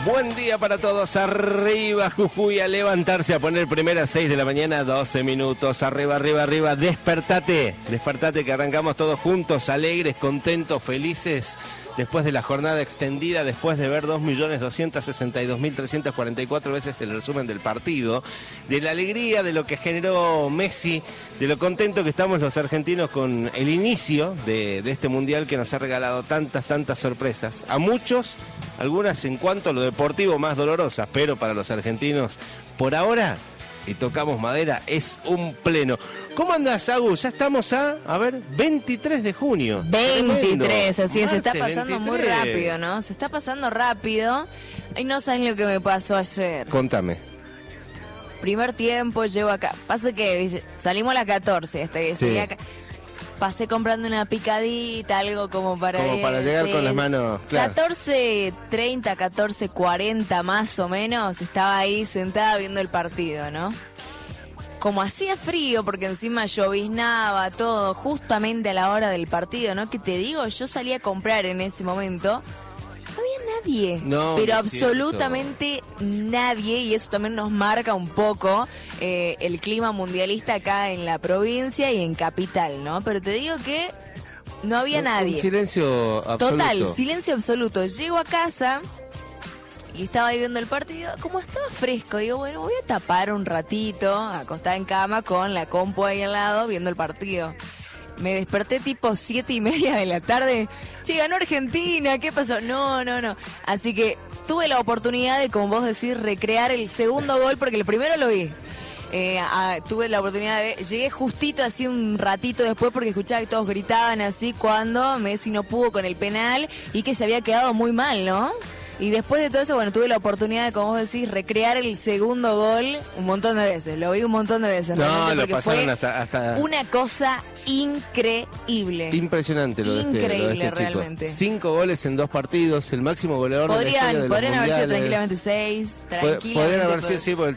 Buen día para todos, arriba Jujuy, a levantarse, a poner primera 6 de la mañana, 12 minutos, arriba, despertate que arrancamos todos juntos, alegres, contentos, felices, después de la jornada extendida, después de ver 2.262.344 veces el resumen del partido, de la alegría, de lo que generó Messi, de lo contento que estamos los argentinos con el inicio de este mundial que nos ha regalado tantas sorpresas, a muchos, algunas en cuanto a lo deportivo más dolorosas, pero para los argentinos, por ahora, y tocamos madera, es un pleno. ¿Cómo andás, Agus? Ya estamos a 23 de junio. 23, Tremendo. así es, se está pasando 23. muy rápido, ¿no? Se está pasando rápido. Y no saben lo que me pasó ayer. Contame. Primer tiempo, llego acá. Pasa que ¿viste? Salimos a las 14, hasta que Sí. llegué acá. Pasé comprando una picadita, algo como para llegar con las manos, claro. 14:30, 14:40 más o menos, estaba ahí sentada viendo el partido, ¿no? Como hacía frío, porque encima lloviznaba todo, justamente a la hora del partido, ¿no? Que te digo, yo salí a comprar en ese momento, no había nadie, No, pero no es absolutamente nadie, y eso también nos marca un poco el clima mundialista acá en la provincia y en Capital, ¿no? Pero te digo que no había nadie. Un silencio absoluto. Total, silencio absoluto. Llego a casa y estaba ahí viendo el partido. Como estaba fresco, digo, bueno, voy a tapar un ratito, acostada en cama con la compu ahí al lado, viendo el partido. Me desperté tipo 7:30 de la tarde. Che, ganó Argentina, ¿qué pasó? No. Así que tuve la oportunidad de, como vos decís, recrear el segundo gol, porque el primero lo vi. Tuve la oportunidad de ver, llegué justito así un ratito después porque escuchaba que todos gritaban así cuando Messi no pudo con el penal y que se había quedado muy mal, ¿no? Y después de todo eso, bueno, tuve la oportunidad de, como vos decís, recrear el segundo gol un montón de veces. Lo vi un montón de veces. No, lo pasaron fue hasta... una cosa increíble. Impresionante lo de este Increíble, chico. realmente. 5 goles en 2 partidos, el máximo goleador de la historia de los Podrían haber sido mundiales. tranquilamente 6, tranquilamente. Podrían haber sido, pero- sí, porque